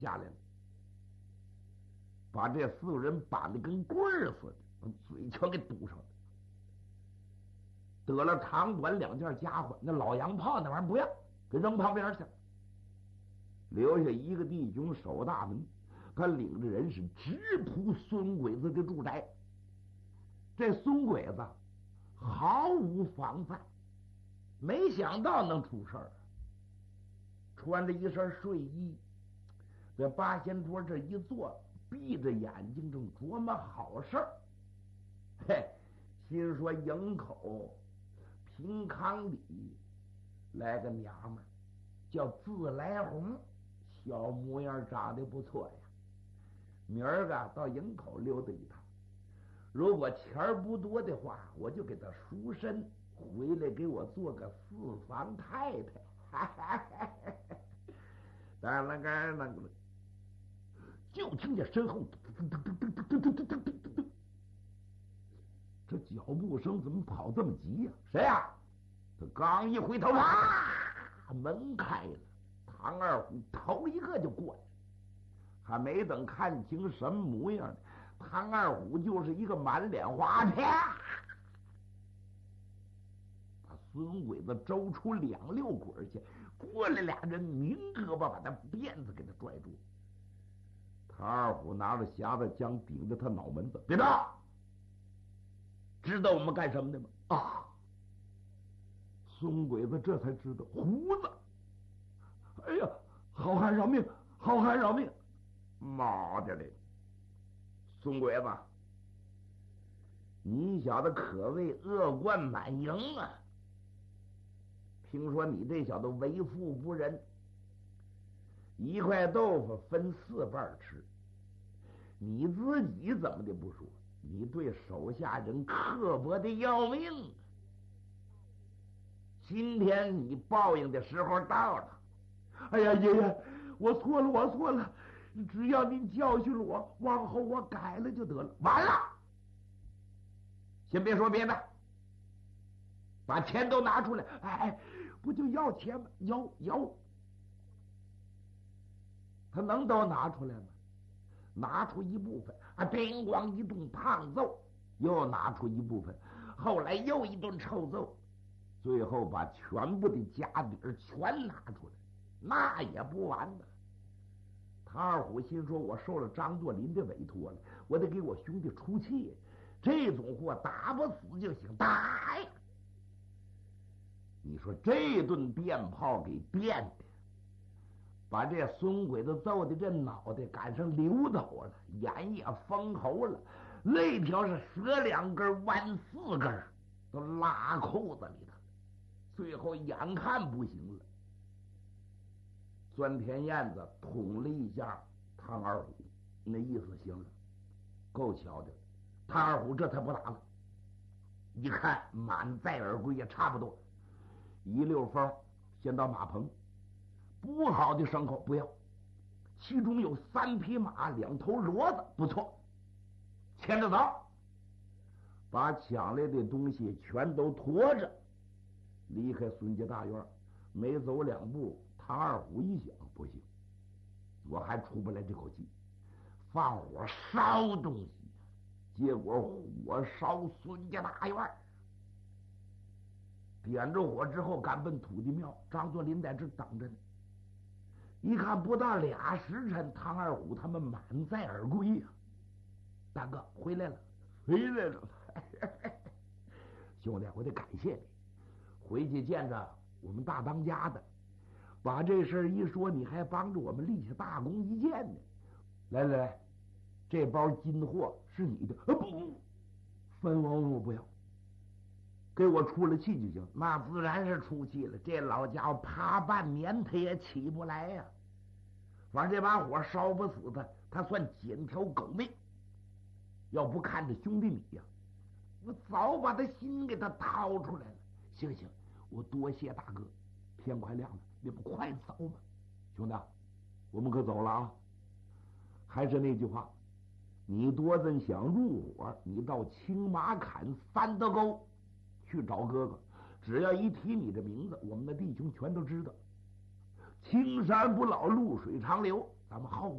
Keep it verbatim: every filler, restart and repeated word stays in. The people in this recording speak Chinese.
下来了，把这四个人绑得跟棍儿似的，把嘴全给堵上了。得了长短两件家伙，那老洋炮那玩意儿不要，给扔旁边去了。留下一个弟兄守大门，他领着人是直扑孙鬼子的住宅。这孙鬼子毫无防范，没想到能出事儿，穿着一身睡衣，在八仙桌这一坐，闭着眼睛正琢磨好事儿。嘿，心说营口平康里来个娘们儿，叫自来红，小模样长得不错呀。明儿个到营口溜达一趟，如果钱儿不多的话，我就给他赎身，回来给我做个四房太太。当然个那个，就听见身后噔噔噔噔噔噔噔噔噔噔，这脚步声怎么跑这么急呀？谁呀？他刚一回头，啪，门开了，唐二虎头一个就过来，还没等看清什么模样，唐二虎就是一个满脸花，啪，把孙鬼子周出两溜滚去。过来俩人明胳膊把他辫子给他拽住。唐二虎拿着匣子枪顶着他脑门子，别动！知道我们干什么的吗？啊！孙鬼子这才知道，胡子！哎呀，好汉饶命！好汉饶命！妈的嘞！孙鬼子，你小子可谓恶贯满盈啊！听说你这小子为富不仁，一块豆腐分四半吃，你自己怎么的不说，你对手下人刻薄的要命。今天你报应的时候到了。哎呀，爷爷，我错了，我错了，只要您教训了我，往后我改了就得了。完了，先别说别的，把钱都拿出来。哎，不就要钱吗？要要，他能都拿出来吗？拿出一部分，啊，叮咣一顿胖揍，又拿出一部分，后来又一顿臭揍，最后把全部的家底儿全拿出来，那也不完呢。唐二虎心说，我受了张作霖的委托了，我得给我兄弟出气，这种货打不死就行，打呀！你说这顿鞭炮给电的，把这孙鬼子揍的这脑袋赶上溜斗了，眼也封喉了，肋条是折两根弯四根，都拉裤子里头，最后眼看不行了，钻田燕子捅了一下唐二虎，那意思行了，够巧的。唐二虎这才不打了，一看满载而归也差不多，一溜风先到马棚，不好的牲口不要，其中有三匹马，两头骡子，不错，牵着走，把抢来的东西全都驮着离开孙家大院。没走两步，唐二虎一想，不行，我还出不来这口气，放火烧东西，结果火烧孙家大院，点着火之后赶奔土地庙，张作霖在这等着呢。一看不到俩时辰，唐二虎他们满载而归呀、啊！大哥回来了，回来了！兄弟，我得感谢你，回去见着我们大当家的，把这事儿一说，你还帮着我们立下大功一件呢。来来来，这包金货是你的，啊、不，分文我不要，给我出了气就行。那自然是出气了，这老家伙爬半年他也起不来呀、啊。反正这把火烧不死他，他算捡条狗命。要不看着兄弟你呀、啊，我早把他心给他掏出来了。行行，我多谢大哥。天快亮了，你不快走吗？兄弟，我们可走了啊！还是那句话，你多真想入伙，你到青马坎三德沟去找哥哥，只要一提你的名字，我们的弟兄全都知道。青山不老，绿水长流，咱们后